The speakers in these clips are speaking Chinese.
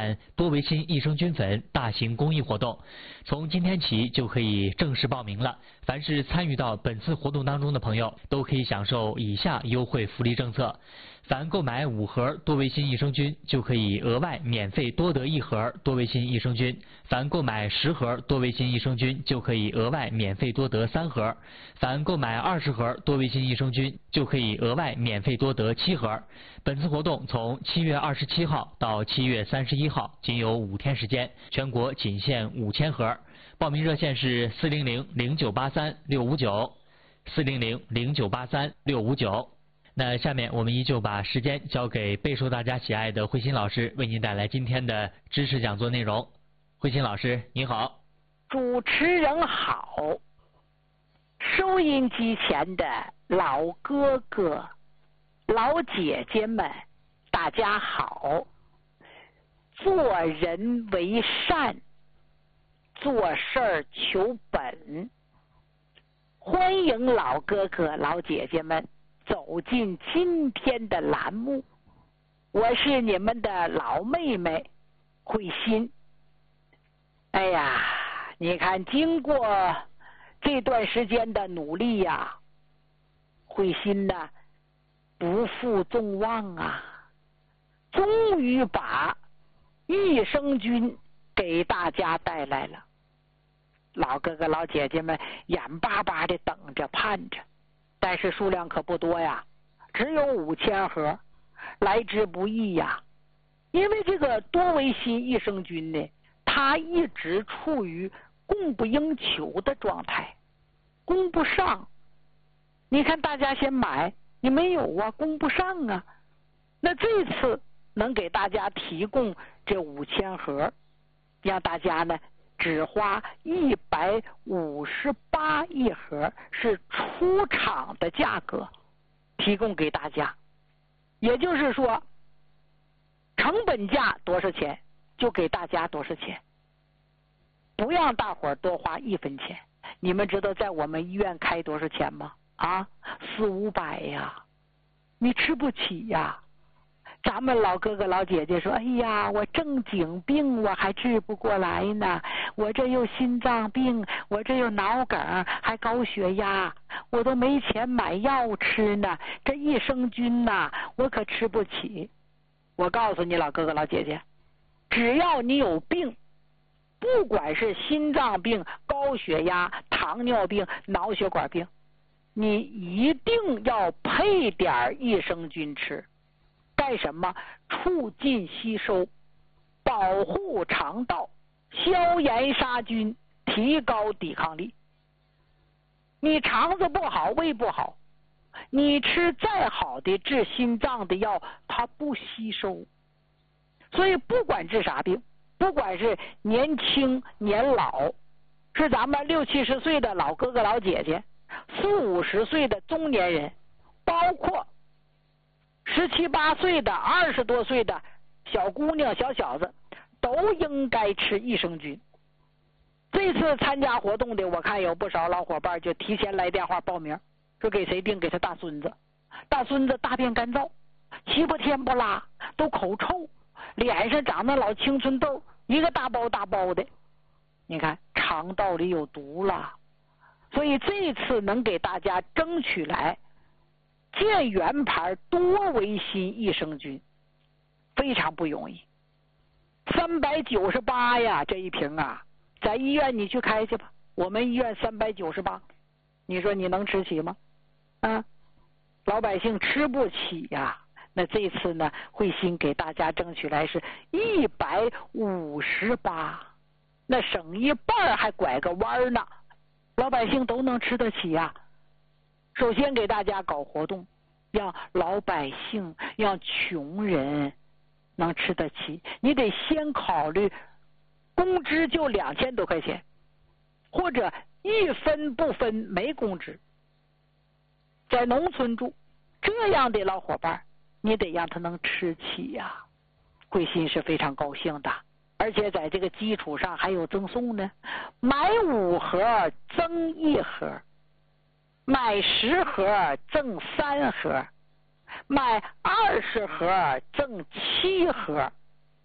办多维新益生菌粉大型公益活动，从今天起就可以正式报名了。凡是参与到本次活动当中的朋友，都可以享受以下优惠福利政策：凡购买5盒多维新益生菌，就可以额外免费多得1盒多维新益生菌；凡购买10盒多维新益生菌，就可以额外免费多得3盒；凡购买20盒多维新益生菌，就可以额外免费多得7盒。本次活动从7月27号到7月31号，仅有5天时间，全国仅限5000盒。报名热线是400-0983-659，400-0983-659。那下面我们依旧把时间交给备受大家喜爱的慧心老师，为您带来今天的知识讲座内容。慧心老师，你好。 主持人好，收音机前的老哥哥、老姐姐们，大家好。做人为善，做事儿求本。欢迎老哥哥、老姐姐们走进今天的栏目，我是你们的老妹妹慧心。哎呀，你看经过这段时间的努力呀，慧心呢不负众望啊，终于把益生菌给大家带来了。老哥哥老姐姐们眼巴巴的等着盼着，但是数量可不多呀，只有5000盒，来之不易呀。因为这个多维新益生菌呢，它一直处于供不应求的状态，供不上。你看大家先买，你没有啊，供不上啊。那这次能给大家提供这5000盒，让大家呢只花158一盒，是出厂的价格提供给大家。也就是说，成本价多少钱就给大家多少钱，不让大伙儿多花1分钱。你们知道在我们医院开多少钱吗？啊，400-500呀，你吃不起呀。咱们老哥哥老姐姐说，哎呀，我正经病我还治不过来呢，我这又心脏病，我这又脑梗，还高血压，我都没钱买药吃呢，这益生菌呐，我可吃不起。我告诉你老哥哥老姐姐，只要你有病，不管是心脏病、高血压、糖尿病、脑血管病，你一定要配点益生菌吃。干什么？促进吸收，保护肠道，消炎杀菌，提高抵抗力。你肠子不好，胃不好，你吃再好的治心脏的药，它不吸收。所以不管治啥病，不管是年轻年老，是咱们60、70岁的老哥哥老姐姐，40、50岁的中年人，包括17、18岁的、20多岁的小姑娘、小小子，都应该吃益生菌。这次参加活动的，我看有不少老伙伴就提前来电话报名，说给谁定？给他大孙子。大孙子大便干燥，7、8天不拉，都口臭，脸上长那老青春痘，一个大包大包的。你看肠道里有毒了，所以这次能给大家争取来健元牌多维新益生菌，非常不容易。398呀，这一瓶啊，在医院你去开去吧，我们医院398，你说你能吃起吗？啊，老百姓吃不起呀。那这次呢，慧心给大家争取来是158，那省一半还拐个弯呢，老百姓都能吃得起呀。首先给大家搞活动，让老百姓、让穷人能吃得起。你得先考虑工资就2000多块钱，或者1分不分没工资，在农村住这样的老伙伴，你得让他能吃起呀。慧心是非常高兴的，而且在这个基础上还有赠送呢，买5盒赠1盒，买10盒赠3盒，买20盒赠7盒，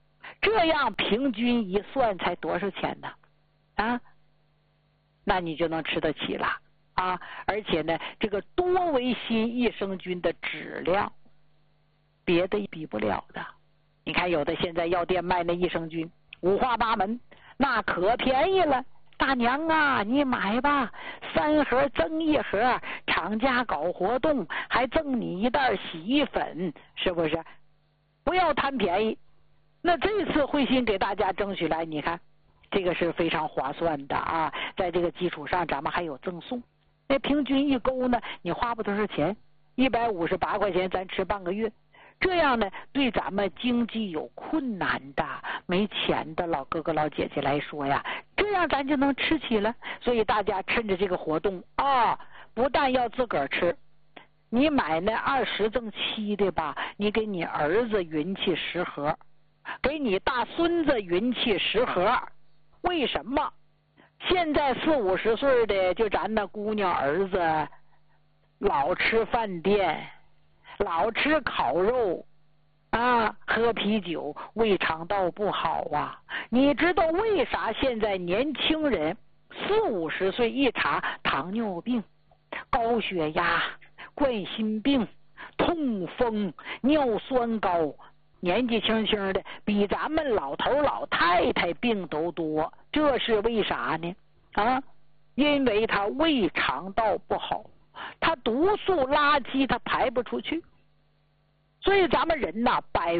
这样平均一算才多少钱呢？啊，那你就能吃得起了啊！而且呢，这个多维新益生菌的质量，别的比不了的。你看有的现在药店卖那益生菌，五花八门，那可便宜了。大娘啊，你买吧，3盒赠1盒，厂家搞活动还赠你1袋洗衣粉，是不是？不要贪便宜。那这次慧心给大家争取来，你看这个是非常划算的啊！在这个基础上，咱们还有赠送。那平均一钩呢，你花不多少钱，158块钱，咱吃半个月。这样呢，对咱们经济有困难的、没钱的老哥哥老姐姐来说呀，这样咱就能吃起了。所以大家趁着这个活动啊，不但要自个儿吃，你买那20赠7的吧，你给你儿子匀气10盒，给你大孙子匀气10盒。为什么？现在40、50岁的，就咱那姑娘儿子，老吃饭店，老吃烤肉啊，喝啤酒，胃肠道不好啊。你知道为啥现在年轻人40、50岁一查糖尿病、高血压、冠心病、痛风、尿酸高，年纪轻轻的比咱们老头老太太病都多？这是为啥呢？啊，因为他胃肠道不好，他毒素垃圾他排不出去。所以咱们人呐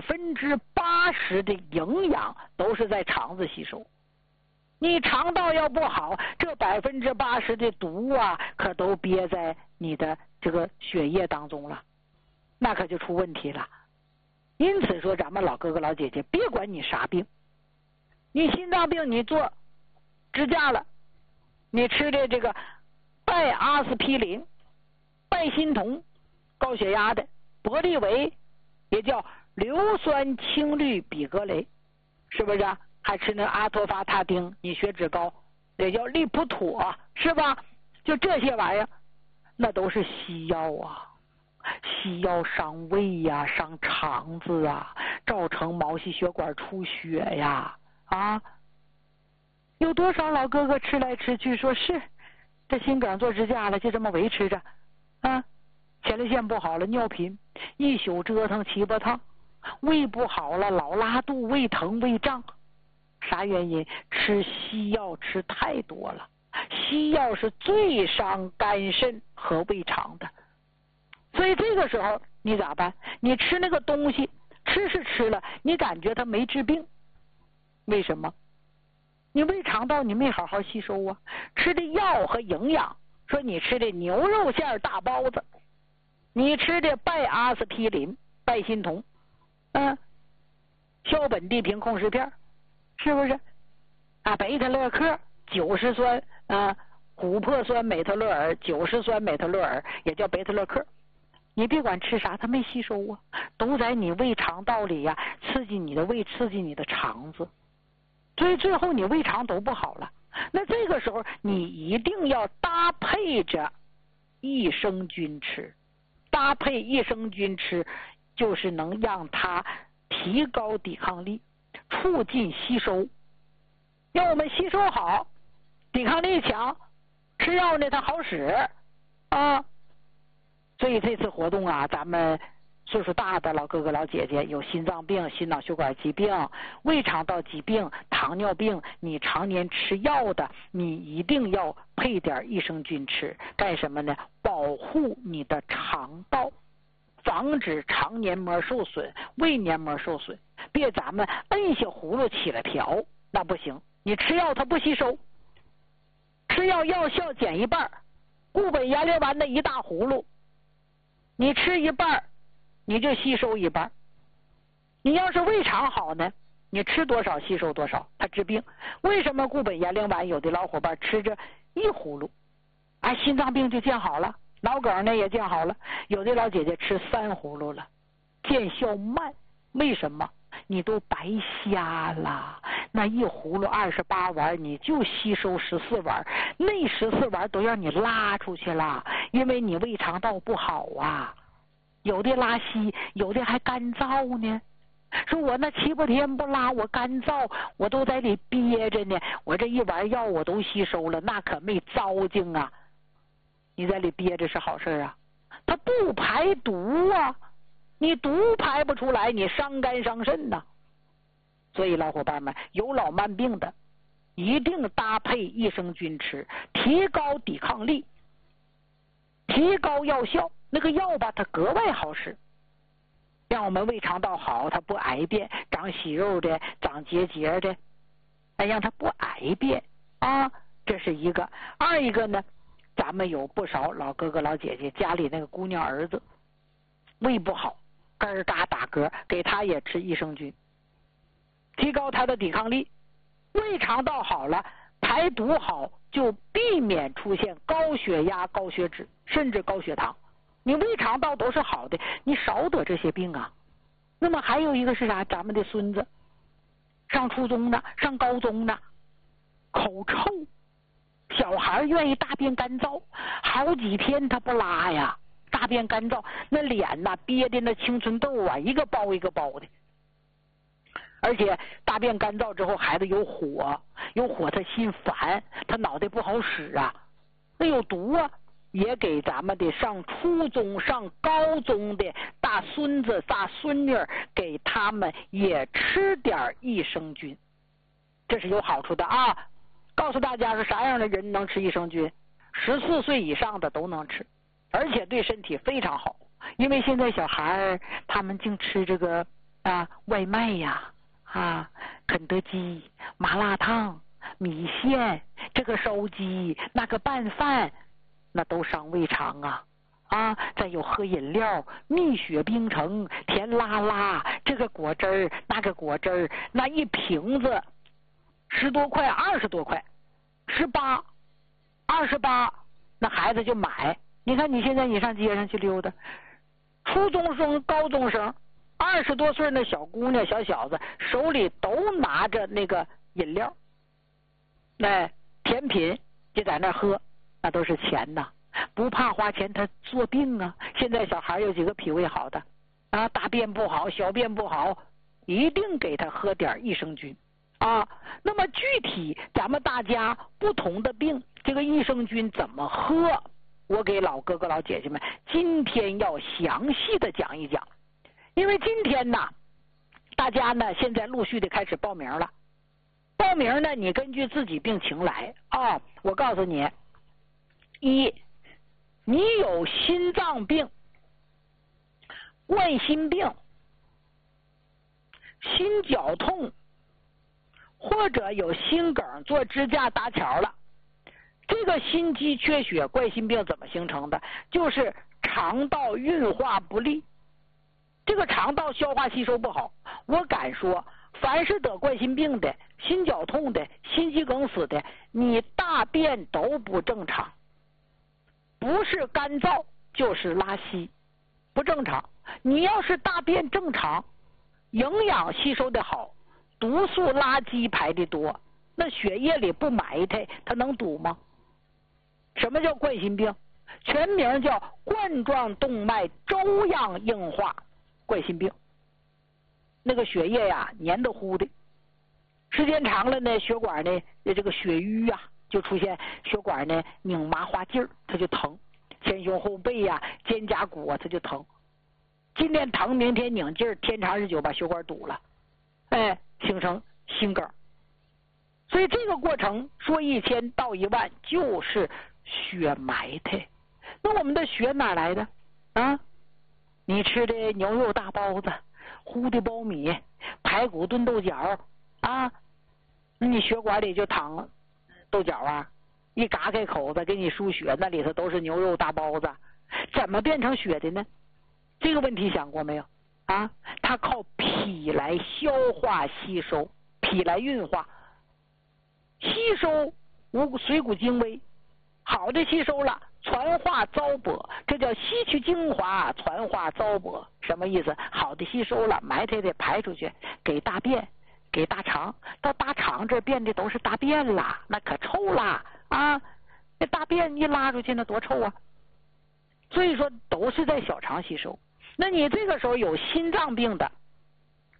，80%的营养都是在肠子吸收。你肠道要不好，这80%的毒啊，可都憋在你的这个血液当中了，那可就出问题了。因此说，咱们老哥哥老姐姐，别管你啥病，你心脏病你做支架了，你吃的这个拜阿司匹林、拜心酮，高血压的博利维，也叫硫酸氢氯吡格雷，是不是啊？还吃那阿托伐他汀，你血脂高，也叫利普妥，是吧？就这些玩意儿，那都是西药啊。西药伤胃呀，伤肠子啊，造成毛细血管出血呀，啊！有多少老哥哥吃来吃去，说是这心梗做支架了，就这么维持着啊？前列腺不好了，尿频，一宿折腾7、8趟，胃不好了，老拉肚，胃疼胃胀，啥原因？吃西药吃太多了，西药是最伤肝肾和胃肠的。所以这个时候你咋办？你吃那个东西，吃是吃了，你感觉它没治病，为什么？你胃肠道你没好好吸收啊，吃的药和营养，说你吃的牛肉馅大包子，你吃的拜阿司匹林、拜心酮，硝苯地平控制片，是不是？啊，贝塔乐克90酸琥珀酸美特勒尔90酸美特勒尔，也叫贝塔乐克。你别管吃啥，它没吸收啊，都在你胃肠道里呀，刺激你的胃，刺激你的肠子，所以最后你胃肠都不好了。那这个时候你一定要搭配着益生菌吃，搭配益生菌吃，就是能让它提高抵抗力，促进吸收，让我们吸收好，抵抗力强，吃药呢它好使啊。所以这次活动啊，咱们岁数大的老哥哥老姐姐，有心脏病、心脑血管疾病、胃肠道疾病、糖尿病，你常年吃药的，你一定要配点益生菌吃，干什么呢？保护你的肠道，防止肠黏膜受损、胃黏膜受损。别咱们摁下葫芦起来瓢，那不行。你吃药它不吸收，吃药药效减一半，固本盐硫丸的一大葫芦，你吃一半你就吸收一半。你要是胃肠好呢，你吃多少吸收多少，它治病。为什么固本盐硫丸有的老伙伴吃着1葫芦，心脏病就见好了，脑梗呢也见好了。有的老姐姐吃3葫芦了，见效慢。为什么？你都白瞎了，那1葫芦28丸，你就吸收14丸，那14丸都让你拉出去了，因为你胃肠道不好啊。有的拉稀，有的还干燥呢， 说我那7、8天不拉，我干燥，我都在里憋着呢，我这一碗药我都吸收了，那可没糟践啊。你在里憋着是好事啊，它不排毒啊，你毒排不出来，你伤肝伤肾呐。所以老伙伴们，有老慢病的一定搭配益生菌吃，提高抵抗力，提高药效。那个药吧，它格外好使，让我们胃肠道好，它不癌变，长息肉的，长结节的，让它不癌变啊。这是一个。二一个呢，咱们有不少老哥哥老姐姐家里那个姑娘儿子胃不好，咯嘎打嗝，给他也吃益生菌，提高他的抵抗力。胃肠道好了，排毒好，就避免出现高血压、高血脂，甚至高血糖。你胃肠道都是好的，你少得这些病啊。那么还有一个是啥？咱们的孙子上初中呢，上高中呢，口臭，小孩愿意大便干燥，好几天他不拉呀，大便干燥，那脸呐憋的那青春痘啊，一个包一个包的。而且大便干燥之后，孩子有火，他心烦，他脑袋不好使啊，那有毒啊。也给咱们的上初中、上高中的大孙子、大孙女，给他们也吃点益生菌，这是有好处的啊。告诉大家是啥样的人能吃益生菌？14岁以上的都能吃，而且对身体非常好。因为现在小孩他们净吃这个外卖呀，肯德基、麻辣烫、米线，这个烧鸡，那个拌饭，那都伤胃肠啊！再有喝饮料，蜜雪冰城、甜拉拉，这个果汁儿，那个果汁儿，那一瓶子10多块、20多块，18、28，那孩子就买。你看你现在你上街上去溜达，初中生、高中生，20多岁那小姑娘、小小子手里都拿着那个饮料，甜品就在那喝。那都是钱呐，不怕花钱他做病啊。现在小孩有几个脾胃好的大便不好、小便不好，一定给他喝点益生菌啊。那么具体咱们大家不同的病，这个益生菌怎么喝，我给老哥哥老姐姐们今天要详细的讲一讲。因为今天呢，大家呢现在陆续的开始报名了。报名呢，你根据自己病情来啊。我告诉你，一，你有心脏病、冠心病、心绞痛，或者有心梗，做支架搭桥了。这个心肌缺血、冠心病怎么形成的？就是肠道运化不利，这个肠道消化吸收不好。我敢说，凡是得冠心病的、心绞痛的、心肌梗死的，你大便都不正常。不是干燥就是拉稀，不正常。你要是大便正常，营养吸收的好，毒素垃圾排的多，那血液里不埋汰，它能堵吗？什么叫冠心病？全名叫冠状动脉粥样硬化冠心病。那个血液呀黏得糊的，时间长了呢，血管呢这个血瘀啊，就出现血管呢拧麻花劲儿，它就疼。前胸后背呀、肩胛骨它就疼。今天疼，明天拧劲儿，天长日久把血管堵了，形成心梗。所以这个过程说1000到1万，就是血埋汰。那我们的血哪来的啊？你吃的牛肉大包子、烀的苞米、排骨炖豆角啊，那你血管里就淌豆角啊，一嘎开口子给你输血，那里头都是牛肉大包子，怎么变成血的呢？这个问题想过没有啊？它靠脾来消化吸收，脾来运化，吸收水谷精微，好的吸收了，传化糟粕，这叫吸取精华，传化糟粕。什么意思？好的吸收了，埋汰的排出去，给大便，给大肠，到大肠这变的都是大便了，那可臭了啊！那大便一拉出去，那多臭啊！所以说都是在小肠吸收。那你这个时候有心脏病的，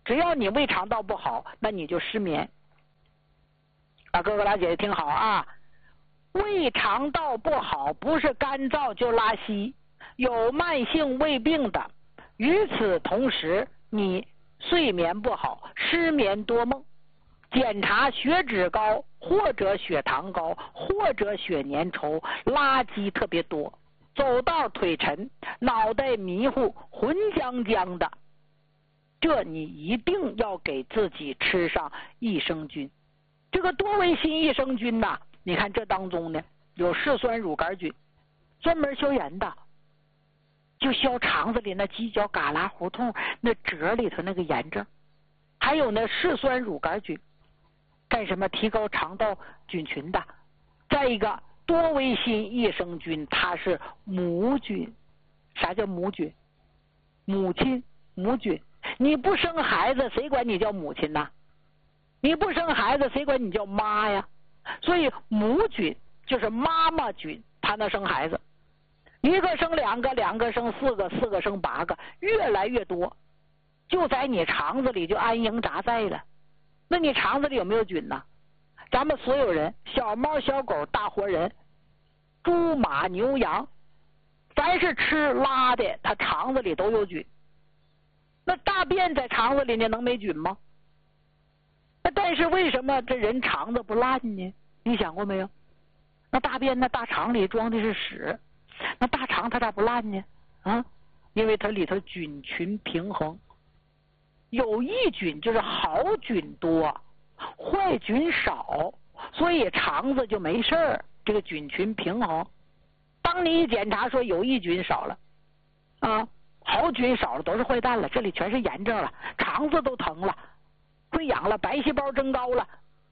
只要你胃肠道不好，那你就失眠。哥哥老姐姐听好啊，胃肠道不好不是干燥就拉稀，有慢性胃病的。与此同时，你睡眠不好，失眠多梦，检查血脂高，或者血糖高，或者血粘稠，垃圾特别多，走道腿沉，脑袋迷糊，浑僵僵的，这你一定要给自己吃上益生菌。这个多维新益生菌呐，你看这当中呢有嗜酸乳杆菌，专门消炎的，就消肠子里那犄角旮旯胡同那褶里头那个炎症。还有呢嗜酸乳杆菌，干什么？提高肠道菌群的。再一个多维新益生菌，它是母菌。啥叫母菌？母亲，母菌。你不生孩子，谁管你叫母亲呢？你不生孩子，谁管你叫妈呀？所以母菌就是妈妈菌，它能生孩子。一个生两个，两个生四个，四个生8个，越来越多，就在你肠子里就安营扎寨了。那你肠子里有没有菌呢？咱们所有人，小猫小狗大活人，猪马牛羊，凡是吃拉的，它肠子里都有菌。那大便在肠子里呢，能没菌吗？那但是为什么这人肠子不烂呢？你想过没有？那大便那大肠里装的是屎，那大肠它咋不烂呢？因为它里头菌群平衡，有益菌就是好菌多，坏菌少，所以肠子就没事儿，这个菌群平衡。当你一检查说有益菌少了好菌少了，都是坏蛋了，这里全是炎症了，肠子都疼了，溃疡了，白细胞增高了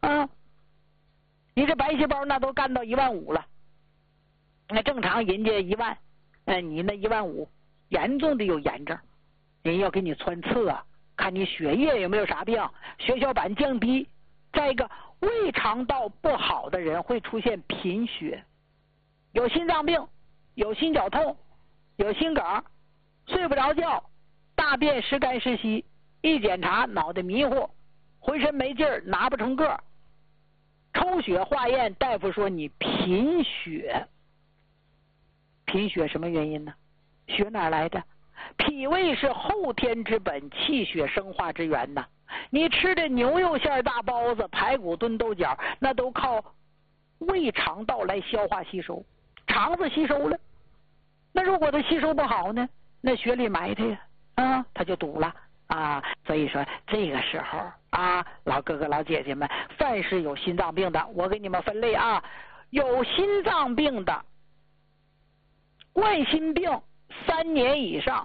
你这白细胞那都干到15000了，那正常人家1万，你那15000，严重的有炎症，人要给你穿刺看你血液有没有啥病，血小板降低。再一个，胃肠道不好的人会出现贫血，有心脏病，有心绞痛，有心梗，睡不着觉，大便时干时稀，一检查脑袋迷糊，浑身没劲儿，拿不成个，抽血化验，大夫说你贫血。贫血什么原因呢？血哪来的？脾胃是后天之本，气血生化之源呐。你吃的牛肉馅大包子、排骨炖豆角，那都靠胃肠道来消化吸收，肠子吸收了。那如果它吸收不好呢？那血里埋汰呀，它就堵了所以说这个时候老哥哥老姐姐们，凡是有心脏病的，我给你们分类有心脏病的，冠心病3年以上，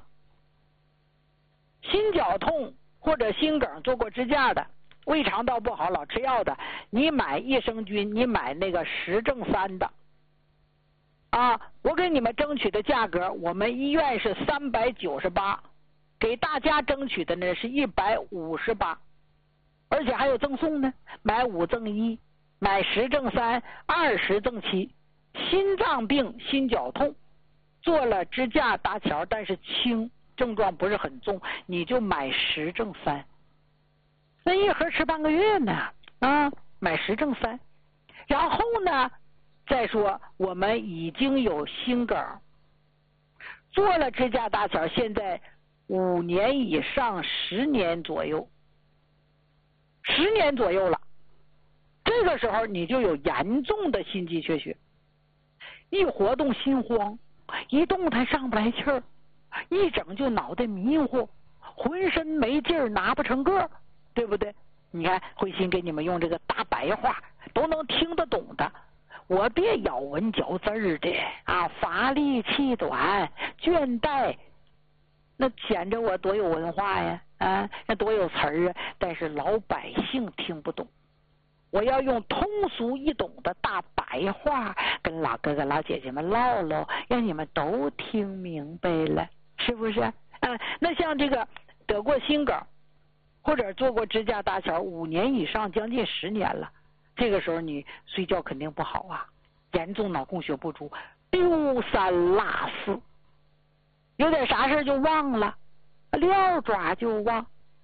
心绞痛或者心梗做过支架的，胃肠道不好老吃药的，你买益生菌，你买那个10正3的我给你们争取的价格，我们医院是398，给大家争取的呢是158，而且还有赠送呢，买5赠1，买10正3，20赠7。心脏病、心绞痛做了支架搭桥，但是轻，症状不是很重，你就买10正3，那一盒吃半个月呢买10正3。然后呢再说我们已经有心梗，做了支架搭桥，现在5年以上10年左右，10年左右了，这个时候你就有严重的心肌缺血，一活动心慌，一动弹上不来气儿，一整就脑袋迷糊，浑身没劲儿，拿不成个，对不对？你看慧心给你们用这个大白话都能听得懂的，我别咬文嚼字的乏力气短倦怠，那显着我多有文化呀那多有词儿但是老百姓听不懂，我要用通俗易懂的大白话跟老哥哥老姐姐们唠唠，让你们都听明白了，是不是那像这个得过心梗或者做过支架搭桥5年以上，将近10年了，这个时候你睡觉肯定不好严重脑供血不足，丢三落四，有点啥事就忘了，撂爪就忘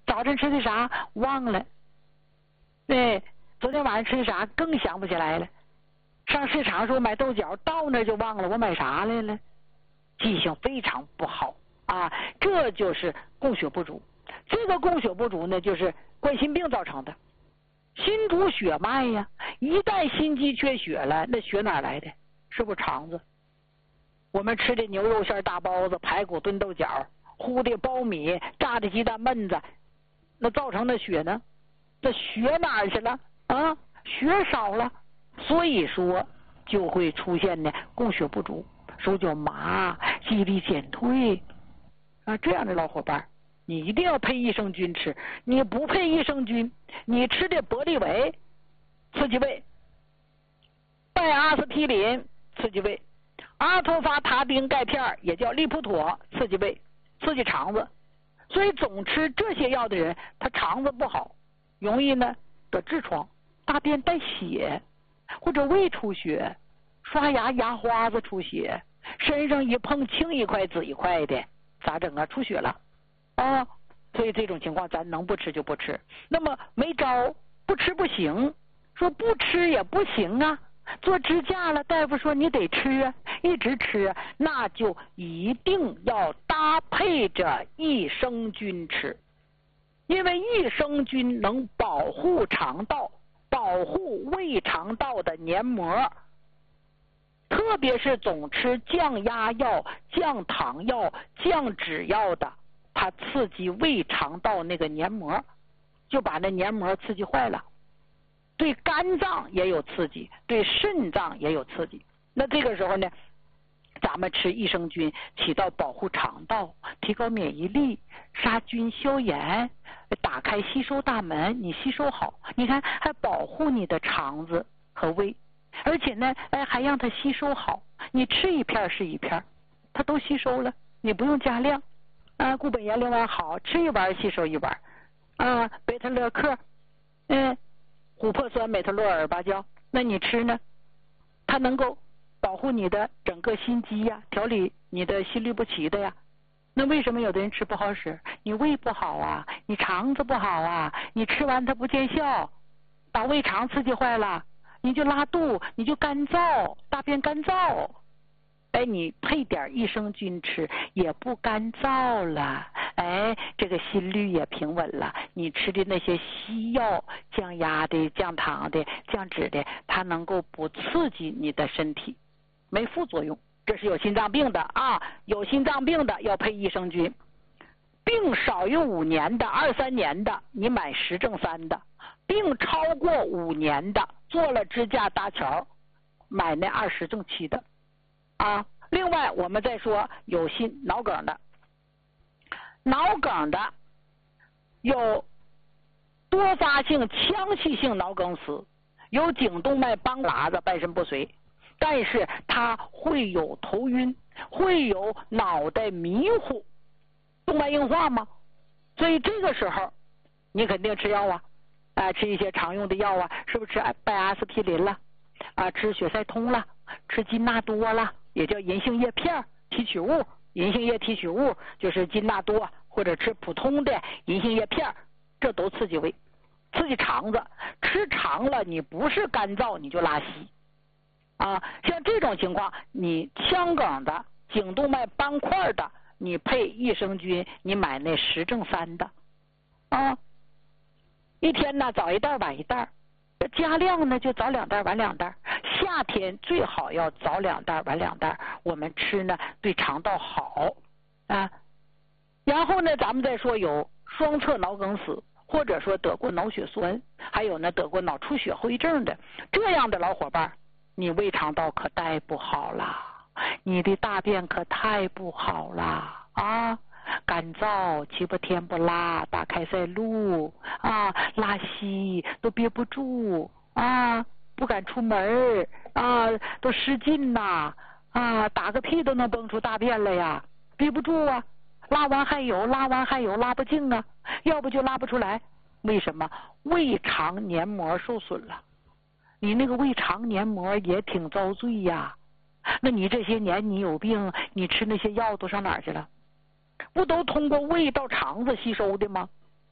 早晨吃的啥忘了，对，昨天晚上吃的啥更想不起来了。上市场时候买豆角，到那就忘了我买啥来了，记性非常不好啊！这就是供血不足。这个供血不足呢，就是冠心病造成的。心主血脉呀，一旦心肌缺血了，那血哪来的？是不是肠子？我们吃的牛肉馅大包子、排骨炖豆角、烀的苞米、炸的鸡蛋焖子，那造成的血呢？那血哪儿去了啊？血少了。所以说就会出现呢供血不足，手脚麻，记忆力减退啊，这样的老伙伴你一定要配益生菌吃。你不配益生菌，你吃的博利维刺激胃，拜阿司匹林刺激胃，阿托伐他汀钙片也叫利普妥刺激胃，刺激肠子。所以总吃这些药的人，他肠子不好，容易呢得痔疮，大便带血，或者胃出血，刷牙牙花子出血，身上一碰青一块紫一块的，咋整啊？出血了啊！所以这种情况咱能不吃就不吃。那么没招，不吃不行，说不吃也不行啊。做支架了，大夫说你得吃啊，一直吃啊，那就一定要搭配着益生菌吃，因为益生菌能保护肠道，保护胃肠道的黏膜，特别是总吃降压药、降糖药、降脂药的，它刺激胃肠道那个黏膜，就把那黏膜刺激坏了。对肝脏也有刺激，对肾脏也有刺激。那这个时候呢，咱们吃益生菌起到保护肠道、提高免疫力、杀菌消炎、打开吸收大门，你吸收好，你看还保护你的肠子和胃，而且呢，还让它吸收好。你吃一片是一片，它都吸收了，你不用加量啊。固本盐另外好，吃一丸吸收一丸啊。贝塔乐克，琥珀酸、美特洛尔巴胶，那你吃呢？它能够保护你的整个心肌呀，调理你的心律不齐的呀。那为什么有的人吃不好使？你胃不好啊，你肠子不好啊，你吃完它不见效，把胃肠刺激坏了，你就拉肚，你就干燥，大便干燥。你配点益生菌吃也不干燥了，这个心率也平稳了。你吃的那些西药，降压的、降糖的、降脂的，它能够不刺激你的身体，没副作用。这是有心脏病的啊，有心脏病的要配益生菌。病少于5年的、2、3年的，你买10正3的；病超过5年的，做了支架搭桥，买那20正7的。啊，另外我们再说有心脑梗的，脑梗的有多发性腔隙性脑梗死，有颈动脉帮拉子半身不遂，但是它会有头晕，会有脑袋迷糊，动脉硬化吗？所以这个时候你肯定吃药啊，吃一些常用的药啊，是不是吃拜阿司匹林了啊？吃血塞通了，吃金纳多了，也叫银杏叶片提取物，银杏叶提取物就是金纳多，或者吃普通的银杏叶片，这都刺激胃，刺激肠子。吃长了你不是干燥你就拉稀啊。像这种情况，你腔梗的、颈动脉斑块的，你配益生菌，你买那10正3的啊，一天呢早一袋晚一袋，加量呢就早2袋晚2袋。夏天最好要早2袋晚2袋，我们吃呢对肠道好啊。然后呢咱们再说有双侧脑梗死，或者说得过脑血栓，还有呢得过脑出血后遗症的，这样的老伙伴，你胃肠道可带不好了，你的大便可太不好了啊，干燥7、8天不拉，打开塞露啊，拉稀都憋不住啊，不敢出门啊，都失禁呐啊，打个屁都能蹦出大便来呀，憋不住啊，拉完还有，拉完还有，拉不净啊，要不就拉不出来。为什么？胃肠黏膜受损了，你那个胃肠黏膜也挺遭罪呀。那你这些年你有病，你吃那些药都上哪儿去了？不都通过胃到肠子吸收的吗？